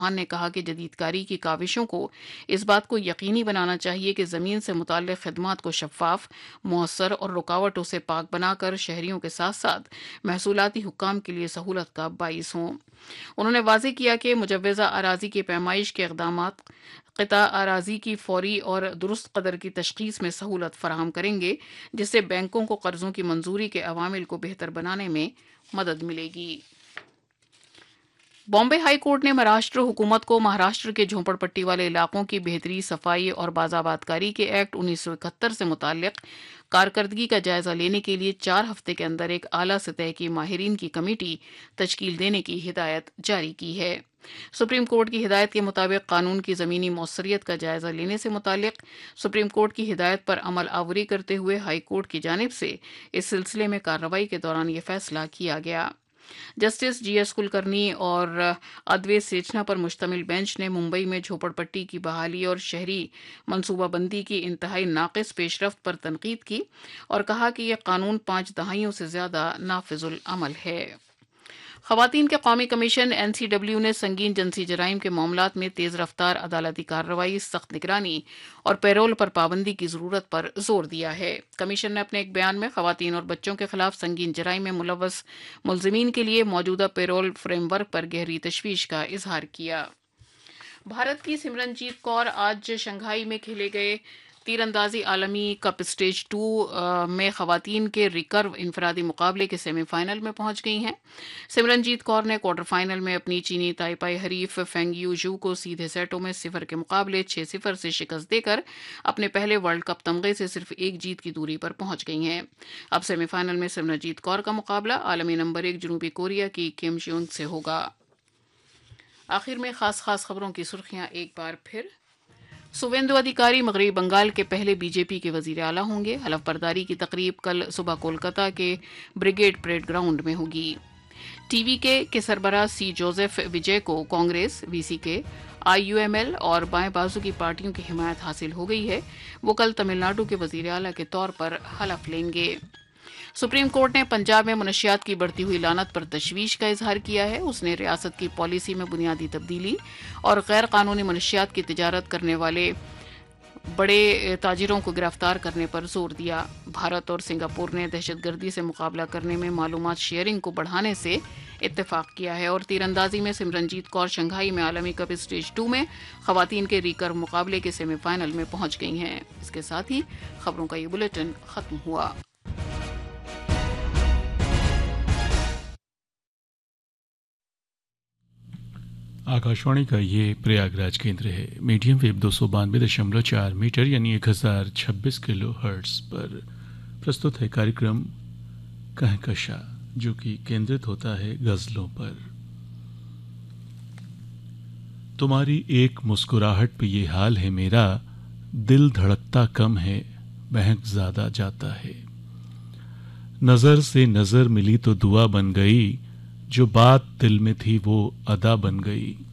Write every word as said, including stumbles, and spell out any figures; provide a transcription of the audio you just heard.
चौहान ने कहा कि जदीदकारी की काविशों को इस बात को यकीनी बनाना चाहिए कि ज़मीन से मुताल्लिक़ खिदमात को शफ़ाफ, मौसर और रुकावटों से पाक बनाकर शहरियों के साथ साथ महसूलाती हुक्काम के लिए सहूलत का बाइस हों। उन्होंने वाज़ेह किया कि मुजव्वज़ा अराज़ी की पैमाइश के इक़दामात क़िता अराज़ी की फ़ौरी और दुरुस्त कदर की तशख़ीस में सहूलत फ़राहम करेंगे, जिससे बैंकों को कर्ज़ों की मंजूरी के अवामिल को बेहतर बनाने में मदद मिलेगी। बॉम्बे हाई कोर्ट ने महाराष्ट्र हुकूमत को महाराष्ट्र के झोंपड़पट्टी वाले इलाकों की बेहतरी, सफाई और बाज़ाबातकारी के एक्ट उन्नीस सौ इकहत्तर से मुताल्लिक़ कारकर्दगी का जायजा लेने के लिए चार हफ्ते के अंदर एक आला सतह की माहिरीन की कमेटी तश्कील देने की हिदायत जारी की है। सुप्रीम कोर्ट की हिदायत के मुताबिक कानून की ज़मीनी मौसरियत का जायजा लेने से मुताल्लिक़ सुप्रीम कोर्ट की हिदायत पर अमल आवरी करते हुए हाई कोर्ट की जानिब से इस सिलसिले में कार्रवाई के दौरान ये फैसला किया गया। जस्टिस जी एस कुलकर्णी और अद्वैत सेचना पर मुश्तमिल बेंच ने मुंबई में झोपड़पट्टी की बहाली और शहरी मनसूबाबंदी की इंतहाई नाक़िस पेशरफ्त पर तनकीद की और कहा कि यह कानून पाँच दहाइयों से ज़्यादा नाफिजुल अमल है। ख़वातीन के कौमी कमीशन एन सी डब्ल्यू ने संगीन जिनसी जराइम के मामलात में तेज़ रफ्तार अदालती कार्रवाई, सख्त निगरानी और पैरोल पर पाबंदी की ज़रूरत पर जोर दिया है। कमीशन ने अपने एक बयान में ख़वातीन और बच्चों के खिलाफ संगीन जराइम में मुलव्वस मुलज़िमीन के लिए मौजूदा पैरोल फ्रेमवर्क पर गहरी तशवीश का इजहार किया। भारत की सिमरनजीत कौर आज शंघाई में खेले गए तीरंदाजी आलमी कप स्टेज टू में खवातीन के रिकर्व इनफरादी मुकाबले के सेमीफाइनल में पहुंच गई हैं। सिमरनजीत कौर ने क्वार्टर फाइनल में अपनी चीनी ताइपाई हरीफ फेंग यूजू को सीधे सेटों में सिफर के मुकाबले छह सिफर से शिकस्त देकर अपने पहले वर्ल्ड कप तमगे से सिर्फ एक जीत की दूरी पर पहुंच गई हैं। अब सेमीफाइनल में सिमरनजीत कौर का मुकाबला आलमी नंबर एक जनूबी कोरिया की किम श्योंग से होगा। आखिर में खास खास खबरों की सुर्खियां एक बार फिर। सुवेंदु अधिकारी मगरबी बंगाल के पहले बीजेपी के वजीर आला होंगे। हलफ बर्दारी की तकरीब कल सुबह कोलकाता के ब्रिगेड परेड ग्राउंड में होगी। टीवीके के सरबराह सी जोसेफ विजय को कांग्रेस, वीसीके, आईयूएमएल और बाएं बाजू की पार्टियों की हिमायत हासिल हो गई है। वो कल तमिलनाडु के वजीर आला के तौर पर हलफ लेंगे। सुप्रीम कोर्ट ने पंजाब में मनशियात की बढ़ती हुई लानत पर तशवीश का इजहार किया है। उसने रियासत की पॉलिसी में बुनियादी तब्दीली और गैर कानूनी मनशियात की तिजारत करने वाले बड़े ताजिरों को गिरफ्तार करने पर जोर दिया। भारत और सिंगापुर ने दहशतगर्दी से मुकाबला करने में मालूमात शेयरिंग को बढ़ाने से इत्तेफाक किया है। और तीरंदाजी में सिमरनजीत कौर शंघाई में आलमी कप स्टेज टू में खवातीन के रिकर्व मुकाबले के सेमीफाइनल में पहुंच गई हैं। इसके साथ ही खबरों का ये बुलेटिन खत्म हुआ। आकाशवाणी का ये प्रयागराज केंद्र है। मीडियम वेव दो सौ बानवे दशमलव चार मीटर यानी एक हजार छब्बीस किलो हर्ट्स पर प्रस्तुत है कार्यक्रम कहकशा, जो कि केंद्रित होता है गजलों पर। तुम्हारी एक मुस्कुराहट पे ये हाल है मेरा, दिल धड़कता कम है बहक ज्यादा जाता है। नजर से नजर मिली तो दुआ बन गई, जो बात दिल में थी वो अदा बन गई।